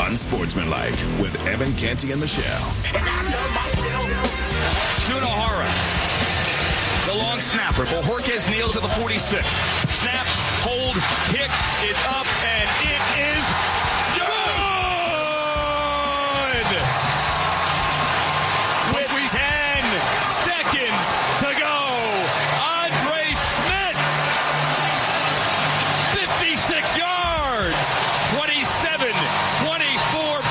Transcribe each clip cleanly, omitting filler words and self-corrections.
Unsportsmanlike with Evan Canty and Michelle. Sunahara, the long snapper. Bojorquez kneels at the 46. Snap, hold, kick, it's up, and it is good! With 10 seconds to go, Andre Smith, 56 yards, 27-24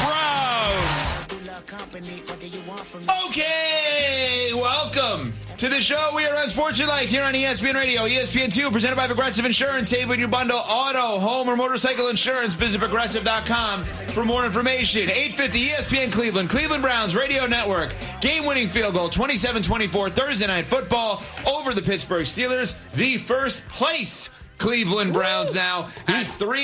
Browns. Okay, welcome to the show. We are Unsportsmanlike here on ESPN Radio, ESPN2, presented by Progressive Insurance. Save when you bundle auto, home, or motorcycle insurance. Visit Progressive.com for more information. 850 ESPN Cleveland, Cleveland Browns Radio Network. Game-winning field goal, 27-24, Thursday Night Football over the Pittsburgh Steelers. The first place Cleveland Browns now at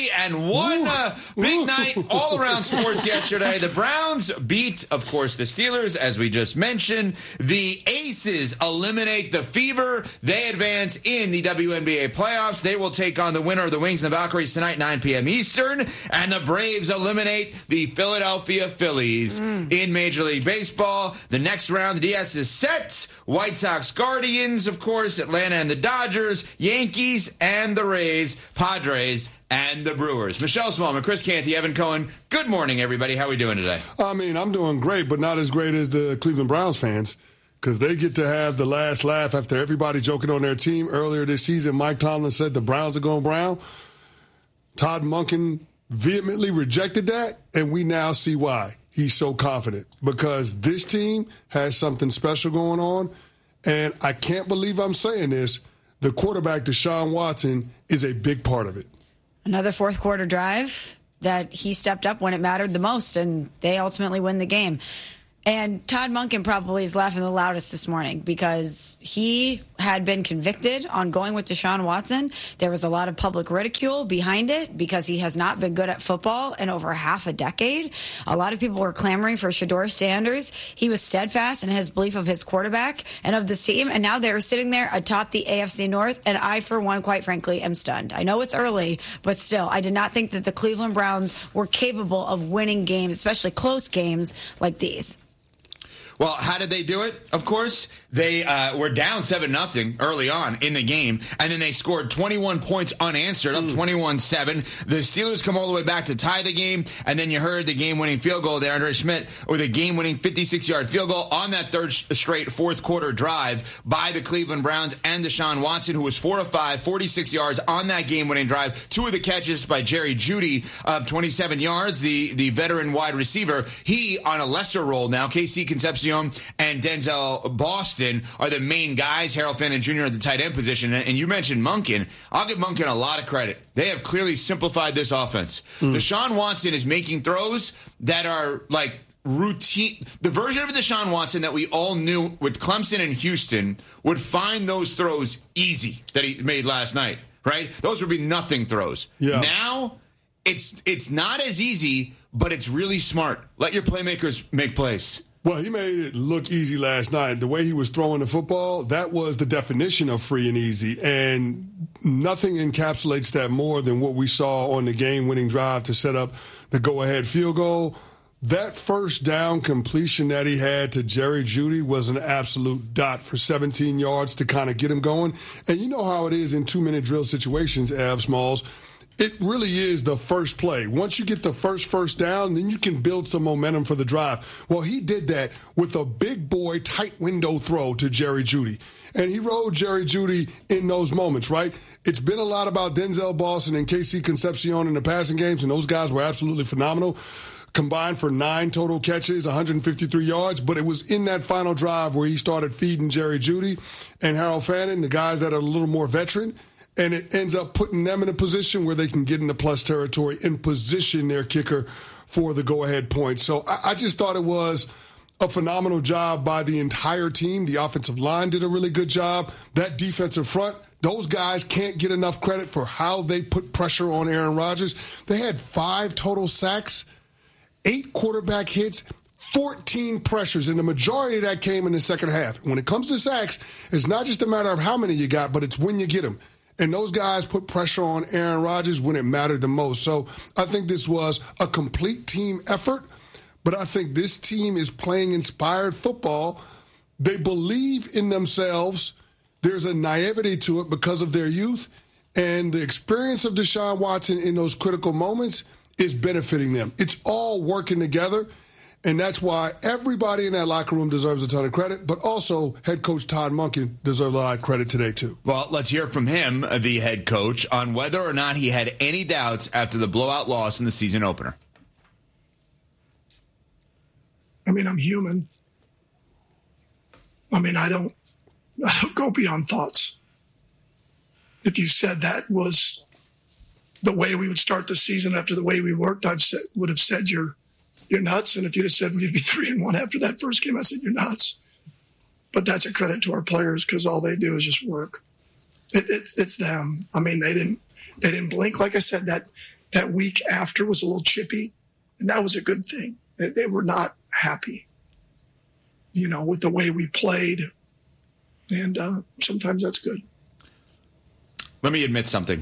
3-1. Big night all around sports yesterday. The Browns beat, of course, the Steelers, as we just mentioned. The Aces eliminate the Fever. They advance in the WNBA playoffs. They will take on the winner of the Wings and the Valkyries tonight, 9 p.m. Eastern. And the Braves eliminate the Philadelphia Phillies in Major League Baseball. The next round, the DS is set. White Sox Guardians, of course, Atlanta and the Dodgers, Yankees and the Rays, Padres, and the Brewers. Michelle Smallman, Chris Canty, Evan Cohen. Good morning, everybody. How are we doing today? I mean, I'm doing great, but not as great as the Cleveland Browns fans, because they get to have the last laugh after everybody joking on their team. Earlier this season, Mike Tomlin said the Browns are going brown. Todd Monken vehemently rejected that, and we now see why he's so confident, because this team has something special going on, and I can't believe I'm saying this. The quarterback, Deshaun Watson, is a big part of it. Another fourth quarter drive that he stepped up when it mattered the most, and they ultimately win the game. And Todd Monken probably is laughing the loudest this morning because he had been convicted on going with Deshaun Watson. There was a lot of public ridicule behind it because he has not been good at football in over half a decade. A lot of people were clamoring for Shedeur Sanders. He was steadfast in his belief of his quarterback and of this team, and now they're sitting there atop the AFC North, and I, for one, quite frankly, am stunned. I know it's early, but still, I did not think that the Cleveland Browns were capable of winning games, especially close games like these. Well, how did they do it? Of course, they were down 7-0 early on in the game, and then they scored 21 points unanswered, up 21-7. The Steelers come all the way back to tie the game, and then you heard the game-winning field goal there, Andre Schmidt, with a game-winning 56-yard field goal on that third straight fourth-quarter drive by the Cleveland Browns and Deshaun Watson, who was 4 of 5, 46 yards on that game-winning drive. 2 of the catches by Jerry Jeudy, 27 yards, the veteran wide receiver. He on a lesser role now. KC Concepcion and Denzel Boston are the main guys. Harold Fannin Jr. at the tight end position. And you mentioned Monken. I'll give Monken a lot of credit. They have clearly simplified this offense. Deshaun Watson is making throws that are like routine. The version of Deshaun Watson that we all knew with Clemson and Houston would find those throws easy that he made last night, right? Those would be nothing throws. Yeah. Now, it's not as easy, but it's really smart. Let your playmakers make plays. Well, he made it look easy last night. The way he was throwing the football, that was the definition of free and easy. And nothing encapsulates that more than what we saw on the game-winning drive to set up the go-ahead field goal. That first down completion that he had to Jerry Jeudy was an absolute dot for 17 yards to kind of get him going. And you know how it is in 2-minute drill situations, Av Smalls. It really is the first play. Once you get the first down, then you can build some momentum for the drive. Well, he did that with a big boy tight window throw to Jerry Jeudy. And he rode Jerry Jeudy in those moments, right? It's been a lot about Denzel Boston and KC Concepcion in the passing games, and those guys were absolutely phenomenal. Combined for 9 total catches, 153 yards. But it was in that final drive where he started feeding Jerry Jeudy and Harold Fannin, the guys that are a little more veteran. And it ends up putting them in a position where they can get into plus territory and position their kicker for the go-ahead point. So I just thought it was a phenomenal job by the entire team. The offensive line did a really good job. That defensive front, those guys can't get enough credit for how they put pressure on Aaron Rodgers. They had 5 total sacks, 8 quarterback hits, 14 pressures, and the majority of that came in the second half. When it comes to sacks, it's not just a matter of how many you got, but it's when you get them. And those guys put pressure on Aaron Rodgers when it mattered the most. So I think this was a complete team effort, but I think this team is playing inspired football. They believe in themselves. There's a naivety to it because of their youth. And the experience of Deshaun Watson in those critical moments is benefiting them. It's all working together. And that's why everybody in that locker room deserves a ton of credit, but also head coach Todd Monken deserves a lot of credit today, too. Well, let's hear from him, the head coach, on whether or not he had any doubts after the blowout loss in the season opener. I mean, I'm human. I mean, I don't go beyond thoughts. If you said that was the way we would start the season after the way we worked, would have said you're nuts. And if you'd have said we'd be 3-1 after that first game, I said you're nuts. But that's a credit to our players because all they do is just work. It's them. I mean, they didn't blink. Like I said, that week after was a little chippy, and that was a good thing. They were not happy, with the way we played, and sometimes that's good. Let me admit something.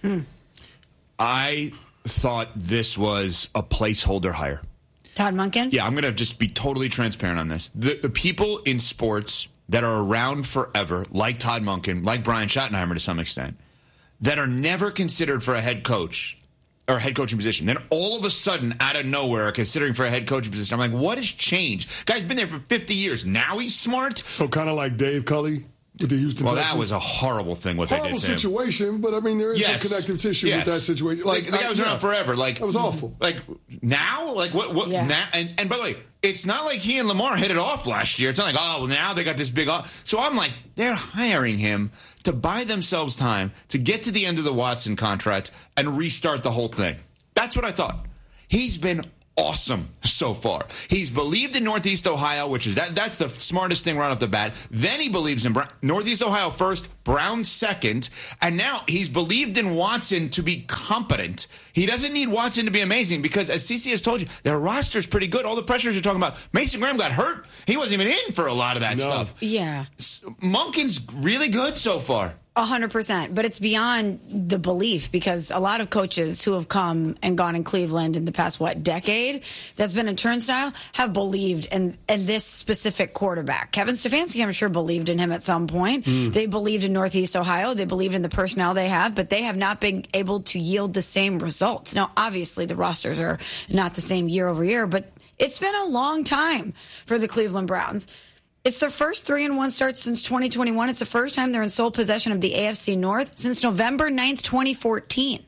I thought this was a placeholder hire. Todd Monken? Yeah, I'm going to just be totally transparent on this. The people in sports that are around forever, like Todd Monken, like Brian Schottenheimer to some extent, that are never considered for a head coach or a head coaching position, then all of a sudden, out of nowhere, are considering for a head coaching position. I'm like, what has changed? Guy's been there for 50 years. Now he's smart? So kind of like Dave Culley with the Houston Texans. That was a horrible thing what they did to him. Horrible situation, but I mean, there is some connective tissue with that situation. Like the guy was around forever. Like that was awful. Like now, like what now? And by the way, it's not like he and Lamar hit it off last year. It's not like, oh, well, now they got this big off. So I'm like, they're hiring him to buy themselves time to get to the end of the Watson contract and restart the whole thing. That's what I thought. He's been awesome so far. He's believed in Northeast Ohio, which is that's the smartest thing right off the bat. Then he believes in Northeast Ohio first, Brown second, and now he's believed in Watson to be competent. He doesn't need Watson to be amazing because, as CC has told you, their roster's pretty good. All the pressures you're talking about. Mason Graham got hurt. He wasn't even in for a lot of that stuff. Yeah. Monken's really good so far. 100%, but it's beyond the belief because a lot of coaches who have come and gone in Cleveland in the past, decade, that's been a turnstile, have believed in this specific quarterback. Kevin Stefanski, I'm sure, believed in him at some point. They believed in Northeast Ohio. They believed in the personnel they have, but they have not been able to yield the same results. Now, obviously, the rosters are not the same year over year, but it's been a long time for the Cleveland Browns. It's their first 3-1 start since 2021. It's the first time they're in sole possession of the AFC North since November 9th, 2014.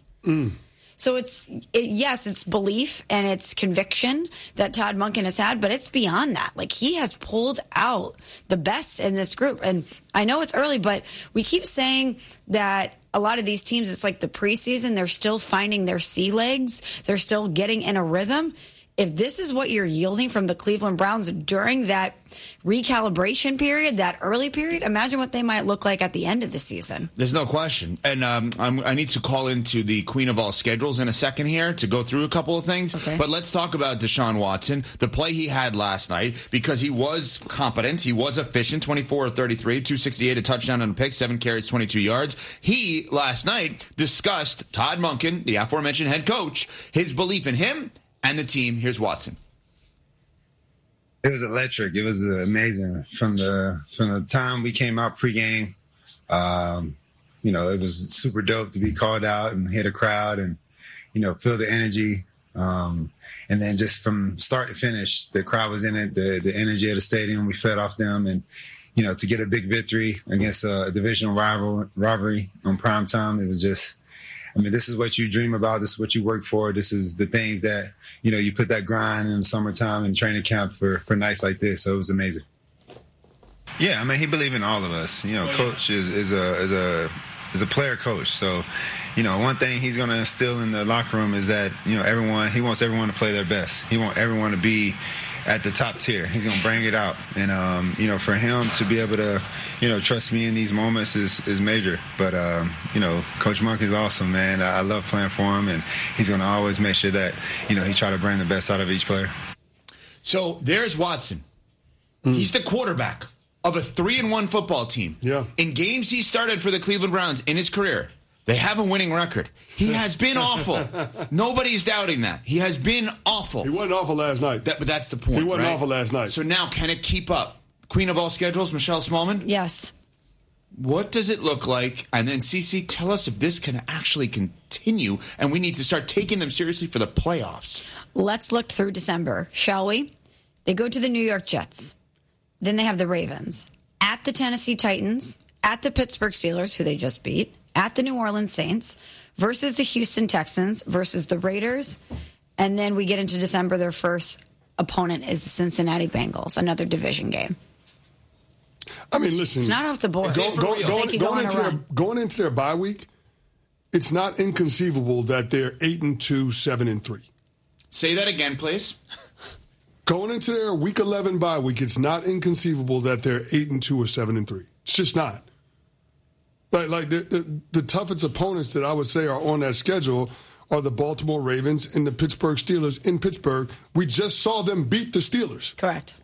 So it's belief and it's conviction that Todd Monken has had, but it's beyond that. Like, he has pulled out the best in this group. And I know it's early, but we keep saying that a lot of these teams, it's like the preseason, they're still finding their sea legs. They're still getting in a rhythm. If this is what you're yielding from the Cleveland Browns during that recalibration period, that early period, imagine what they might look like at the end of the season. There's no question. And I need to call into the queen of all schedules in a second here to go through a couple of things. Okay. But let's talk about Deshaun Watson, the play he had last night, because he was competent. He was efficient, 24 of 33, 268, a touchdown and a pick, 7 carries, 22 yards. He, last night, discussed Todd Monken, the aforementioned head coach, his belief in him and the team. Here's Watson. It was electric. It was amazing from the time we came out pregame. It was super dope to be called out and hit a crowd and, feel the energy. And then just from start to finish, the crowd was in it, the energy of the stadium, we fed off them. And, to get a big victory against a divisional rivalry on prime time, it was just, this is what you dream about. This is what you work for. This is the things that, you put that grind in the summertime and training camp for nights like this. So it was amazing. Yeah, he believed in all of us. Coach is a player coach. So, one thing he's going to instill in the locker room is that, he wants everyone to play their best. He wants everyone to be at the top tier. He's going to bring it out. And, for him to be able to, trust me in these moments is major. But, Coach Monk is awesome, man. I love playing for him, and he's going to always make sure that, he try to bring the best out of each player. So there's Watson. He's the quarterback. of a 3-1 football team. Yeah. In games he started for the Cleveland Browns in his career, they have a winning record. He has been awful. Nobody's doubting that. He has been awful. He wasn't awful last night. But that's the point. He wasn't right? awful last night. So now, can it keep up? Queen of all schedules, Michelle Smallman? Yes. What does it look like? And then, CC, tell us if this can actually continue, and we need to start taking them seriously for the playoffs. Let's look through December, shall we? They go to the New York Jets. Then they have the Ravens. At the Tennessee Titans. At the Pittsburgh Steelers, who they just beat. At the New Orleans Saints. Versus the Houston Texans. Versus the Raiders. And then we get into December. Their first opponent is the Cincinnati Bengals. Another division game. I mean, listen. It's not off the board. Going into their bye week, it's not inconceivable that they're 8-2, 7-3. Say that again, please. Going into their Week 11 bye week, it's not inconceivable that they're 8-2 or 7-3. It's just not. Like the toughest opponents that I would say are on that schedule are the Baltimore Ravens and the Pittsburgh Steelers in Pittsburgh. We just saw them beat the Steelers. Correct.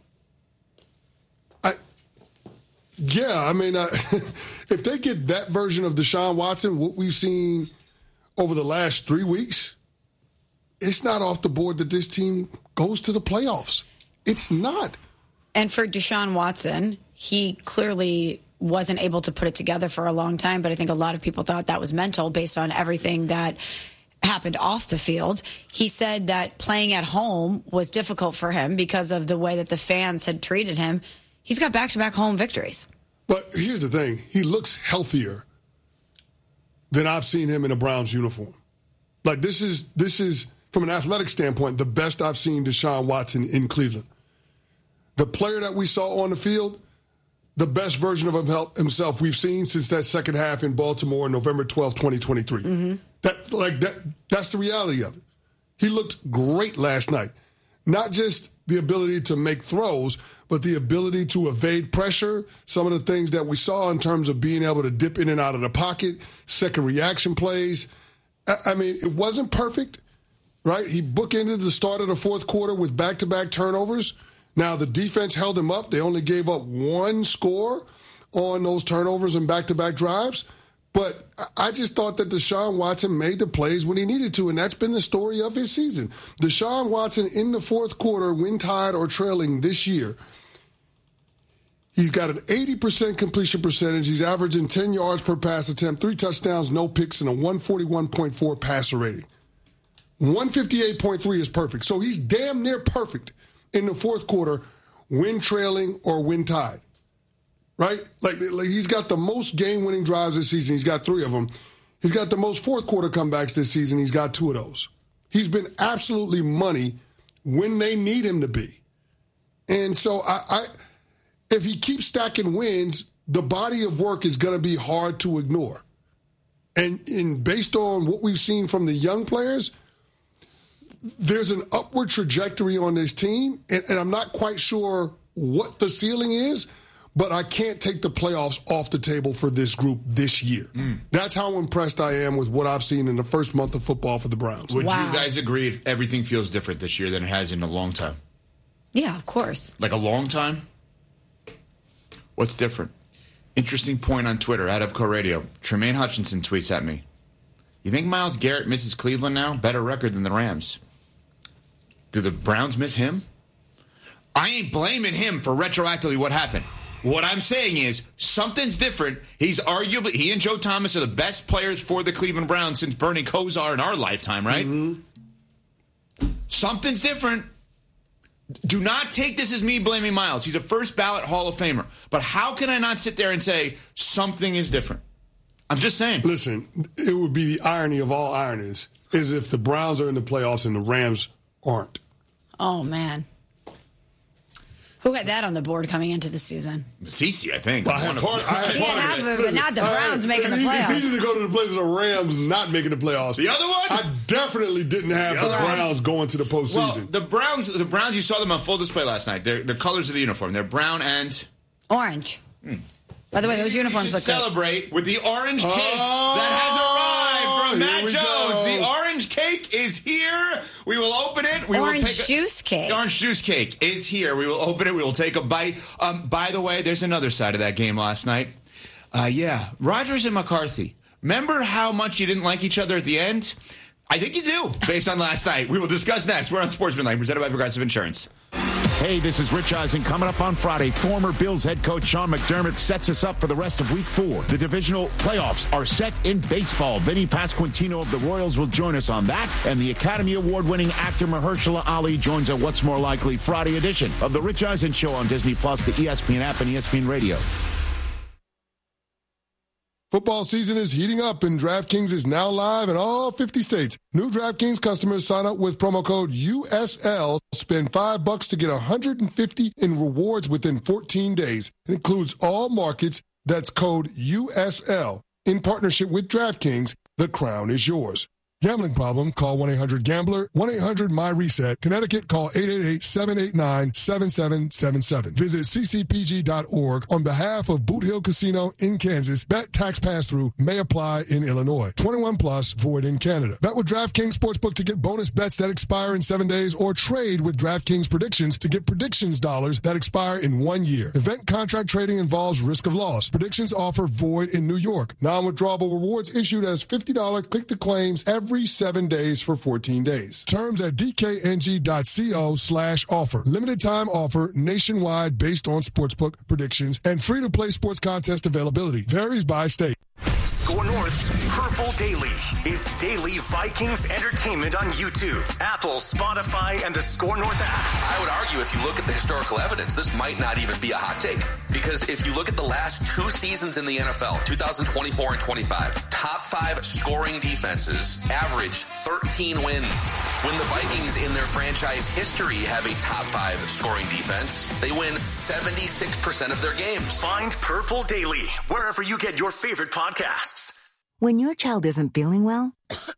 If they get that version of Deshaun Watson, what we've seen over the last 3 weeks, it's not off the board that this team goes to the playoffs. It's not. And for Deshaun Watson, he clearly wasn't able to put it together for a long time, but I think a lot of people thought that was mental based on everything that happened off the field. He said that playing at home was difficult for him because of the way that the fans had treated him. He's got back-to-back home victories. But here's the thing. He looks healthier than I've seen him in a Browns uniform. Like, this is from an athletic standpoint, the best I've seen Deshaun Watson in Cleveland. The player that we saw on the field, the best version of himself we've seen since that second half in Baltimore on November 12, 2023. Mm-hmm. That's the reality of it. He looked great last night. Not just the ability to make throws, but the ability to evade pressure, some of the things that we saw in terms of being able to dip in and out of the pocket, second reaction plays. I mean, it wasn't perfect, right? He bookended the start of the fourth quarter with back-to-back turnovers. Now, the defense held him up. They only gave up one score on those turnovers and back-to-back drives. But I just thought that Deshaun Watson made the plays when he needed to, and that's been the story of his season. Deshaun Watson in the fourth quarter, when tied or trailing this year, he's got an 80% completion percentage. He's averaging 10 yards per pass attempt, 3 touchdowns, no picks, and a 141.4 passer rating. 158.3 is perfect. So he's damn near perfect in the fourth quarter when trailing or when tied. Right? Like he's got the most game-winning drives this season. He's got 3 of them. He's got the most fourth-quarter comebacks this season. He's got 2 of those. He's been absolutely money when they need him to be. And so if he keeps stacking wins, the body of work is going to be hard to ignore. And based on what we've seen from the young players, there's an upward trajectory on this team, and I'm not quite sure what the ceiling is, but I can't take the playoffs off the table for this group this year. That's how impressed I am with what I've seen in the first month of football for the Browns. Would you guys agree if everything feels different this year than it has in a long time? Yeah, of course. Like a long time? What's different? Interesting point on Twitter, at Evco Radio. Tremaine Hutchinson tweets at me. You think Myles Garrett misses Cleveland now? Better record than the Rams. Do the Browns miss him? I ain't blaming him for retroactively what happened. What I'm saying is something's different. He and Joe Thomas are the best players for the Cleveland Browns since Bernie Kosar in our lifetime, right? Mm-hmm. Something's different. Do not take this as me blaming Myles. He's a first ballot Hall of Famer. But how can I not sit there and say something is different? I'm just saying. Listen, it would be the irony of all ironies is if the Browns are in the playoffs and the Rams aren't. Oh, man. Who had that on the board coming into the season? CeCe, I think. Well, I had part of it. But not the Browns making the playoffs. It's easy to go to the place of the Rams not making the playoffs. The other one? I definitely didn't have the Browns going to the postseason. Well, the Browns, you saw them on full display last night. The colors of the uniform. They're brown and orange. By the way, those uniforms look good. Celebrate with the orange cake that has arrived, from Matt Jones. go. The orange cake is here. We will open it. Orange juice cake. The orange juice cake is here. We will open it. We will take a bite. By the way, there's another side of that game last night. Rodgers and McCarthy. Remember how much you didn't like each other at the end? I think you do, based on last night. We will discuss next. We're on Sportsmanlike, presented by Progressive Insurance. Hey, this is Rich Eisen. Coming up on Friday, former Bills head coach Sean McDermott sets us up for the rest of Week 4. The divisional playoffs are set in baseball. Vinny Pasquantino of the Royals will join us on that, and the Academy Award-winning actor Mahershala Ali joins a What's More Likely Friday edition of the Rich Eisen Show on Disney+, the ESPN app, and ESPN Radio. Football season is heating up, and DraftKings is now live in all 50 states. New DraftKings customers sign up with promo code USL, spend $5 to get $150 in rewards within 14 days. It includes all markets. That's code USL. In partnership with DraftKings, the crown is yours. Gambling problem? Call 1-800-GAMBLER, 1-800-MY-RESET. Connecticut, call 888-789-7777. Visit ccpg.org on behalf of Boot Hill Casino in Kansas. Bet tax pass-through may apply in Illinois. 21 plus, void in Canada. Bet with DraftKings Sportsbook to get bonus bets that expire in 7 days, or trade with DraftKings Predictions to get predictions dollars that expire in 1 year. Event contract trading involves risk of loss. Predictions offer void in New York. Non-withdrawable rewards issued as $50 click-to-claims every 7 days for 14 days. Terms at dkng.co/offer. Limited time offer nationwide based on sportsbook predictions and free-to-play sports contest availability. Varies by state. Score North's Purple Daily is daily Vikings entertainment on YouTube, Apple, Spotify, and the Score North app. I would argue if you look at the historical evidence, this might not even be a hot take. Because if you look at the last 2 seasons in the NFL, 2024 and 25, top 5 scoring defenses average 13 wins. When the Vikings in their franchise history have a top 5 scoring defense, they win 76% of their games. Find Purple Daily wherever you get your favorite podcasts. When your child isn't feeling well,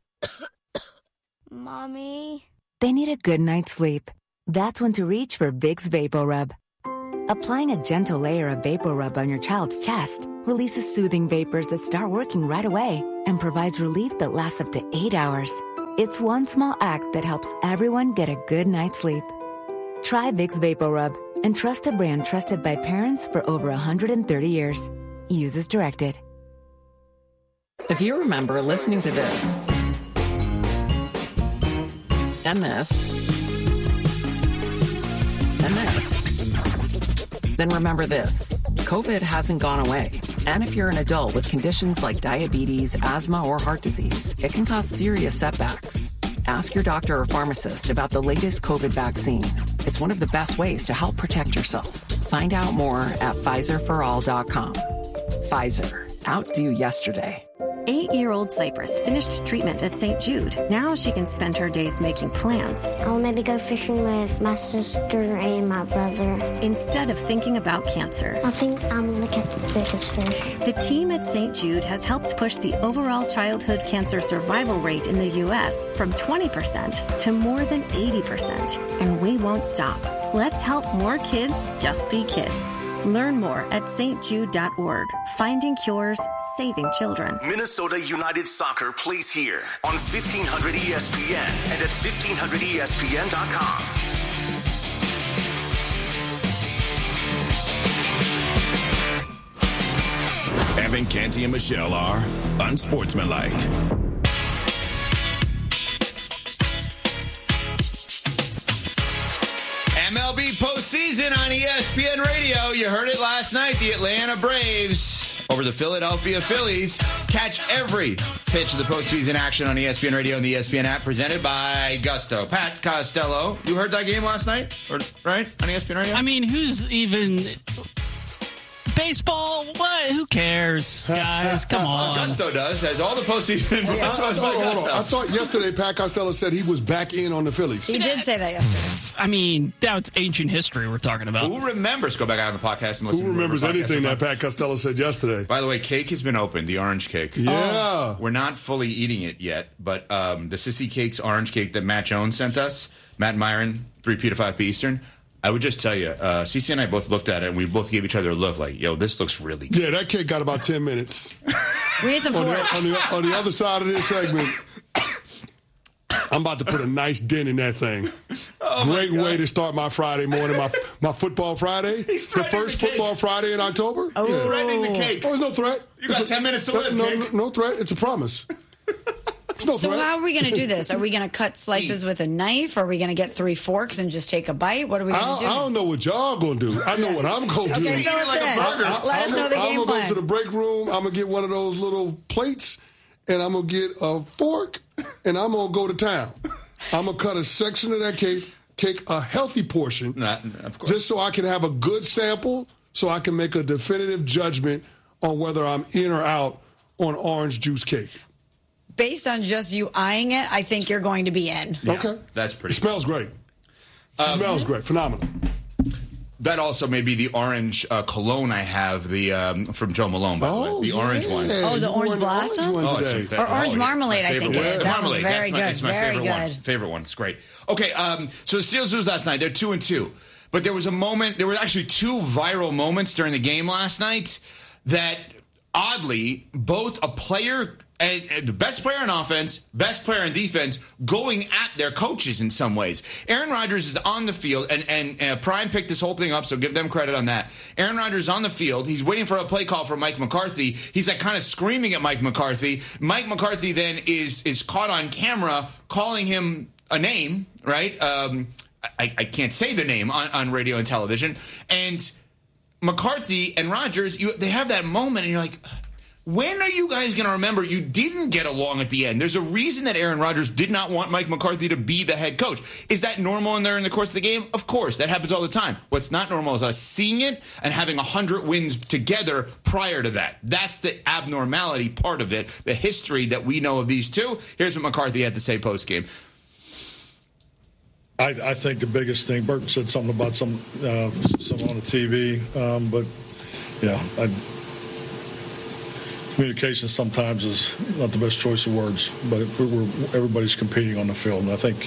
Mommy, they need a good night's sleep. That's when to reach for Vicks VapoRub. Applying a gentle layer of VapoRub on your child's chest releases soothing vapors that start working right away and provides relief that lasts up to 8 hours. It's one small act that helps everyone get a good night's sleep. Try Vicks VapoRub and trust a brand trusted by parents for over 130 years. Use as directed. If you remember listening to this, and this, and this, then remember this. COVID hasn't gone away. And if you're an adult with conditions like diabetes, asthma, or heart disease, it can cause serious setbacks. Ask your doctor or pharmacist about the latest COVID vaccine. It's one of the best ways to help protect yourself. Find out more at PfizerForAll.com. Pfizer. Outdo yesterday. 8-year-old Cypress finished treatment at St. Jude. Now she can spend her days making plans. I'll maybe go fishing with my sister and my brother. Instead of thinking about cancer. I think I'm going to catch the biggest fish. The team at St. Jude has helped push the overall childhood cancer survival rate in the U.S. from 20% to more than 80%. And we won't stop. Let's help more kids just be kids. Learn more at stjude.org. Finding cures, saving children. Minnesota United Soccer plays here on 1500 ESPN and at 1500ESPN.com. Evan Canty and Michelle are unsportsmanlike. MLB postseason on ESPN Radio. You heard it last night. The Atlanta Braves over the Philadelphia Phillies. Catch every pitch of the postseason action on ESPN Radio and the ESPN app, presented by Gusto. Pat Costello, you heard that game last night, right, on ESPN Radio? I mean, who's even... Baseball? What? Who cares, guys? Come on. Gusto does. Has all the postseason. I thought yesterday Pat Costello said he was back in on the Phillies. He did say that yesterday. I mean, that's ancient history we're talking about. Who remembers? Go back out on the podcast and listen. Who remembers anything that Pat Costello said yesterday? By the way, cake has been opened. The orange cake. Yeah. We're not fully eating it yet, but the Sissy Cakes orange cake that Matt Jones sent us, Matt Myron, 3P to 5P Eastern. I would just tell you, CC and I both looked at it, and we both gave each other a look like, yo, this looks really good. Yeah, that kick got about 10 minutes. We need some forks. On the other side of this segment, I'm about to put a nice dent in that thing. Great way to start my Friday morning, my football Friday. He's the first football Friday in October. He's threatening the cake. Oh, there's no threat. You got 10 minutes to live, no threat. It's a promise. No so threat. how are we going to do this? Are we going to cut slices with a knife? Are we going to get 3 forks and just take a bite? What are we going to do? I don't know what y'all going to do. I know what I'm going to do. Okay, fill us in. Let us know the game I'm going plan. to go to the break room. I'm going to get one of those little plates, and I'm going to get a fork, and I'm going to go to town. I'm going to cut a section of that cake, a healthy portion, of course, just so I can have a good sample, so I can make a definitive judgment on whether I'm in or out on orange juice cake. Based on just you eyeing it, I think you're going to be in. Yeah, okay. That's pretty It smells great. Smells great. Phenomenal. That also may be the orange cologne I have from Joe Malone, by the way. The orange one. Oh, the orange blossom? Or orange marmalade, I think it is. That one's very good. It's my very favorite one. Favorite one. It's great. Okay, so the Steelers lose last night. They're 2-2. But there was a moment, there were actually 2 viral moments during the game last night that, oddly, both a player, and the best player on offense, best player on defense, going at their coaches in some ways. Aaron Rodgers is on the field, and Prime picked this whole thing up, so give them credit on that. Aaron Rodgers is on the field. He's waiting for a play call from Mike McCarthy. He's like kind of screaming at Mike McCarthy. Mike McCarthy then is caught on camera calling him a name, right? I can't say the name on radio and television. And McCarthy and Rodgers, they have that moment, and you're like, when are you guys going to remember you didn't get along at the end? There's a reason that Aaron Rodgers did not want Mike McCarthy to be the head coach. Is that normal in the course of the game? Of course. That happens all the time. What's not normal is us seeing it and having 100 wins together prior to that. That's the abnormality part of it, the history that we know of these two. Here's what McCarthy had to say post-game. I think the biggest thing, Burton said something about some on the TV, but yeah, communication sometimes is not the best choice of words, but everybody's competing on the field. And I think,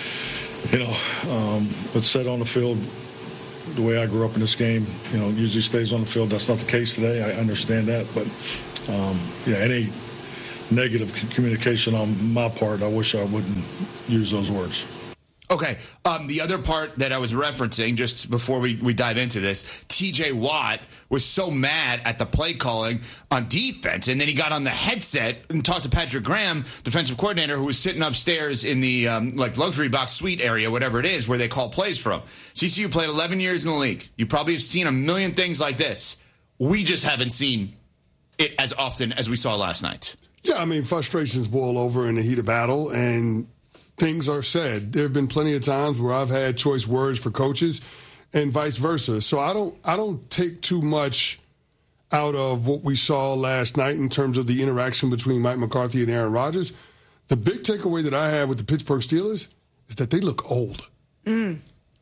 what's said on the field, the way I grew up in this game, usually stays on the field. That's not the case today. I understand that. But, any negative communication on my part, I wish I wouldn't use those words. Okay, the other part that I was referencing just before we dive into this, T.J. Watt was so mad at the play calling on defense, and then he got on the headset and talked to Patrick Graham, defensive coordinator, who was sitting upstairs in the luxury box suite area, whatever it is, where they call plays from. CCU played 11 years in the league. You probably have seen a million things like this. We just haven't seen it as often as we saw last night. Yeah, I mean, frustrations boil over in the heat of battle, and things are said. There have been plenty of times where I've had choice words for coaches and vice versa. So I don't take too much out of what we saw last night in terms of the interaction between Mike McCarthy and Aaron Rodgers. The big takeaway that I had with the Pittsburgh Steelers is that they look old. Right?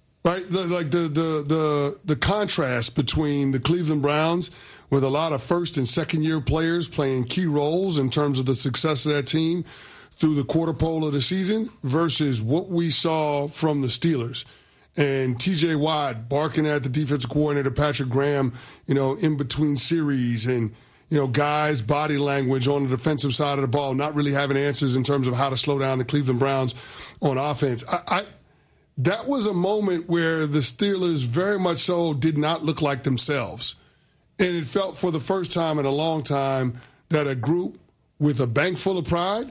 The contrast between the Cleveland Browns with a lot of first and second year players playing key roles in terms of the success of that team through the quarter pole of the season versus what we saw from the Steelers. And T.J. Watt barking at the defensive coordinator, Patrick Graham, in between series, and, guys' body language on the defensive side of the ball, not really having answers in terms of how to slow down the Cleveland Browns on offense. That was a moment where the Steelers very much so did not look like themselves. And it felt for the first time in a long time that a group with a bank full of pride,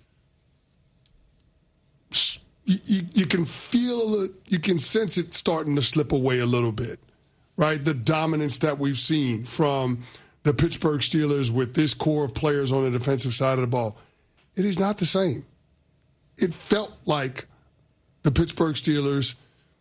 you can feel it, you can sense it starting to slip away a little bit, right? The dominance that we've seen from the Pittsburgh Steelers with this core of players on the defensive side of the ball. It is not the same. It felt like the Pittsburgh Steelers,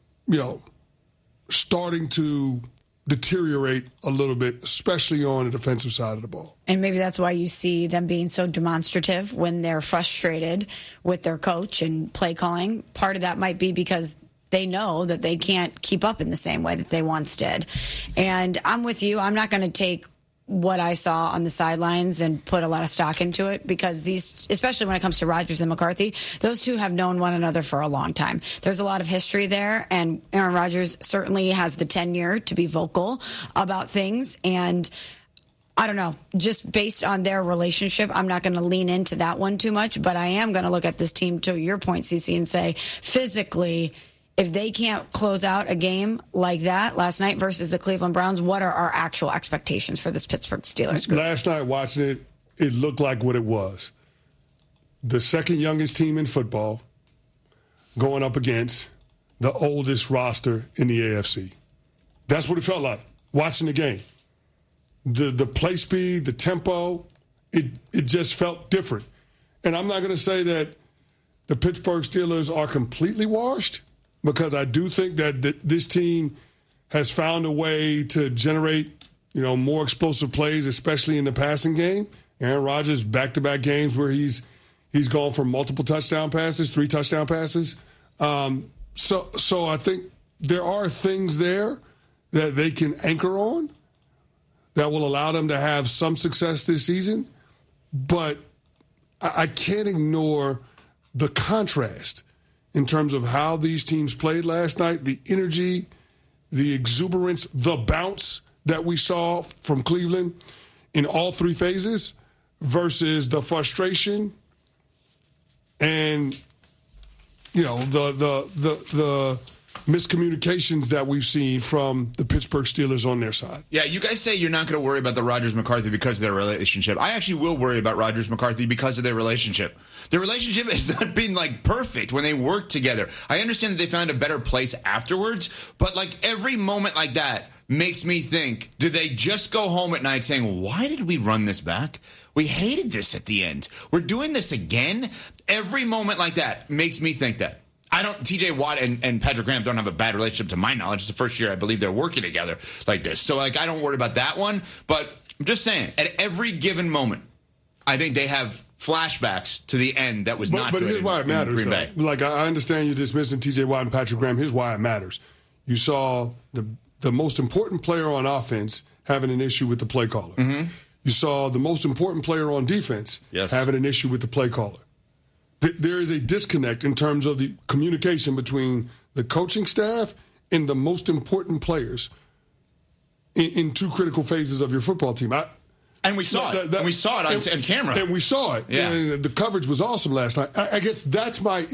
starting to deteriorate a little bit, especially on the defensive side of the ball. And maybe that's why you see them being so demonstrative when they're frustrated with their coach and play calling. Part of that might be because they know that they can't keep up in the same way that they once did. And I'm with you. I'm not going to take what I saw on the sidelines and put a lot of stock into it, because these, especially when it comes to Rodgers and McCarthy, those two have known one another for a long time. There's a lot of history there, and Aaron Rodgers certainly has the tenure to be vocal about things. And I don't know, just based on their relationship, I'm not going to lean into that one too much, but I am going to look at this team, to your point, CC, and say, physically, if they can't close out a game like that last night versus the Cleveland Browns, what are our actual expectations for this Pittsburgh Steelers group? Last night, watching it, it looked like what it was. The second youngest team in football going up against the oldest roster in the AFC. That's what it felt like, watching the game. The play speed, the tempo, it just felt different. And I'm not going to say that the Pittsburgh Steelers are completely washed, because I do think that this team has found a way to generate, more explosive plays, especially in the passing game. Aaron Rodgers, back-to-back games where he's gone for multiple touchdown passes, 3 touchdown passes. So I think there are things there that they can anchor on that will allow them to have some success this season. But I can't ignore the contrast in terms of how these teams played last night, the energy, the exuberance, the bounce that we saw from Cleveland in all 3 phases versus the frustration and, the miscommunications that we've seen from the Pittsburgh Steelers on their side. Yeah, you guys say you're not going to worry about the Rodgers-McCarthy because of their relationship. I actually will worry about Rodgers-McCarthy because of their relationship. Their relationship has not been, perfect when they work together. I understand that they found a better place afterwards, but, every moment like that makes me think, did they just go home at night saying, why did we run this back? We hated this at the end. We're doing this again? Every moment like that makes me think that. TJ Watt and Patrick Graham don't have a bad relationship to my knowledge. It's the first year I believe they're working together like this. So, I don't worry about that one. But I'm just saying, at every given moment, I think they have flashbacks to the end that was not good. But here's why it matters, though. I understand you're dismissing TJ Watt and Patrick Graham. Here's why it matters. You saw the most important player on offense having an issue with the play caller. Mm-hmm. You saw the most important player on defense having an issue with the play caller. There is a disconnect in terms of the communication between the coaching staff and the most important players in 2 critical phases of your football team. And we saw it. We saw it on camera. And we saw it. Yeah. And the coverage was awesome last night. I guess that's my